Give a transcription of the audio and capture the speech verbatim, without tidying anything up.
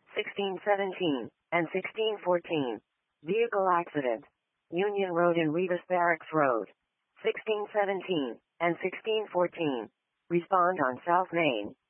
sixteen seventeen, and sixteen fourteen. Vehicle accident. Union Road and Revis Barracks Road. sixteen seventeen, and sixteen fourteen. Respond on South Main.